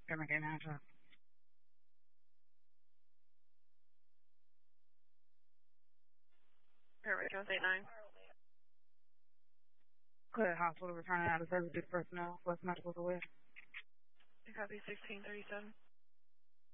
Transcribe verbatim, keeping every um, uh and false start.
Gonna get out. Perfect. One eight nine. Clear hospital returning out of service personnel. What's medical aware? Copy sixteen thirty seven.